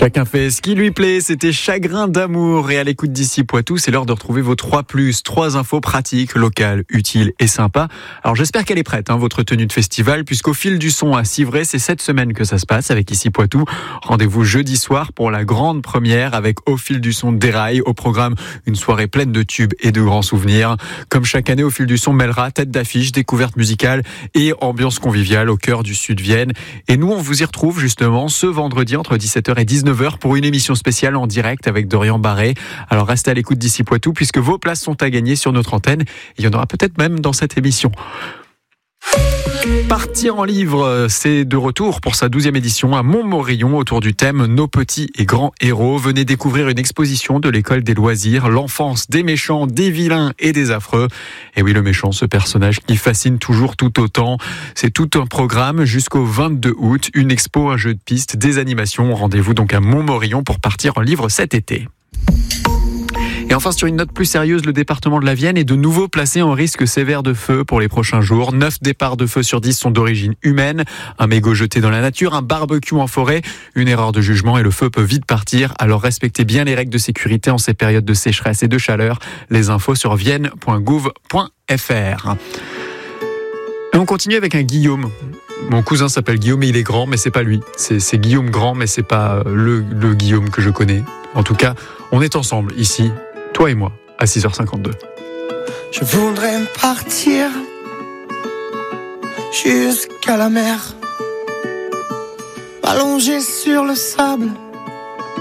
Chacun fait ce qui lui plaît, c'était Chagrin d'amour. Et à l'écoute d'ici Poitou, c'est l'heure de retrouver vos 3+, 3 infos pratiques, locales, utiles et sympas. Alors j'espère qu'elle est prête, votre tenue de festival, puisqu'au fil du son à Civray, c'est cette semaine que ça se passe avec Ici Poitou. Rendez-vous jeudi soir pour la grande première avec Au fil du son déraille. Au programme, une soirée pleine de tubes et de grands souvenirs. Comme chaque année, Au fil du son mêlera tête d'affiche, découverte musicale et ambiance conviviale au cœur du Sud Vienne. Et nous, on vous y retrouve justement ce vendredi entre 17h et 19h pour une émission spéciale en direct avec Dorian Barré. Alors restez à l'écoute d'ici Poitou puisque vos places sont à gagner sur notre antenne. Il y en aura peut-être même dans cette émission. Partir en livre, c'est de retour pour sa 12e édition à Montmorillon autour du thème Nos petits et grands héros. Venez découvrir une exposition de l'école des loisirs, l'enfance des méchants, des vilains et des affreux. Et oui, le méchant, ce personnage qui fascine toujours tout autant. C'est tout un programme jusqu'au 22 août, une expo, un jeu de piste, des animations. Rendez-vous donc à Montmorillon pour partir en livre cet été. Et enfin, sur une note plus sérieuse, le département de la Vienne est de nouveau placé en risque sévère de feu pour les prochains jours. 9 départs de feu sur 10 sont d'origine humaine. Un mégot jeté dans la nature, un barbecue en forêt, une erreur de jugement et le feu peut vite partir. Alors respectez bien les règles de sécurité en ces périodes de sécheresse et de chaleur. Les infos sur vienne.gouv.fr. Et on continue avec un Guillaume. Mon cousin s'appelle Guillaume et il est grand, mais c'est pas lui. C'est Guillaume grand, mais c'est pas le Guillaume que je connais. En tout cas, on est ensemble ici, toi et moi, à 6h52. Je voudrais partir jusqu'à la mer, allongé sur le sable,